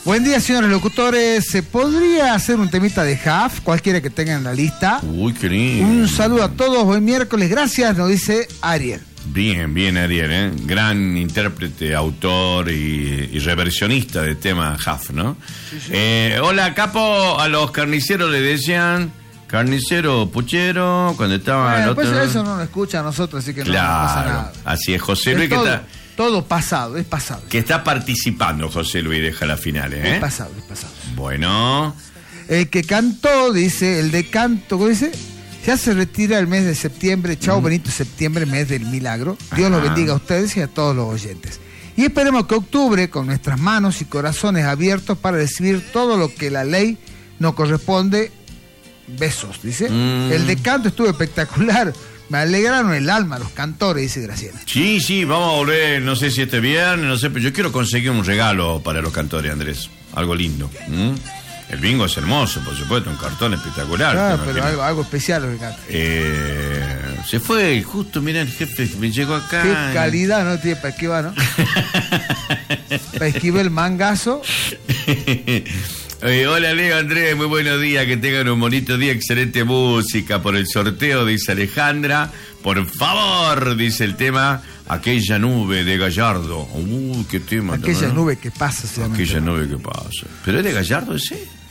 Buen día, señores locutores. ¿Se podría hacer un temita de Huff? Cualquiera que tenga en la lista. Uy, qué lindo. Un saludo a todos. Buen miércoles. Gracias, nos dice Ariel. Bien, Ariel, ¿eh? Gran intérprete, autor y reversionista de tema Huff, ¿no? Sí. Hola, capo. A los carniceros le decían carnicero puchero cuando estaba el otro. Pues eso no lo escucha a nosotros, así que claro, no pasa nada. Así es, José Luis, que está. Todo pasado, es pasado. Que está participando, José Luis, deja las finales, ¿eh? Es pasado. Bueno. El que cantó, dice, el de canto, ¿cómo dice? Ya se retira el mes de septiembre. Chao, bonito septiembre, mes del milagro. Dios los bendiga a ustedes y a todos los oyentes. Y esperemos que octubre, con nuestras manos y corazones abiertos para recibir todo lo que la ley nos corresponde. Besos, dice. El de canto estuvo espectacular. Me alegraron el alma los cantores, dice Graciela. Sí, vamos a volver, no sé si este viernes, no sé, pero yo quiero conseguir un regalo para los cantores, Andrés. Algo lindo. El bingo es hermoso, por supuesto, un cartón espectacular. Claro, pero algo especial lo que canta. Se fue justo, mira, el jefe me llegó acá. Qué calidad, ¿no? Tiene para esquivar, ¿no? Para esquivar el mangazo. Hola Leo, Andrés, muy buenos días, que tengan un bonito día, excelente música por el sorteo, dice Alejandra. Por favor, dice el tema Aquella nube de Gallardo. Qué tema. Aquella nube que pasa, se llama. Aquella nube que pasa. ¿Pero es de Gallardo ese?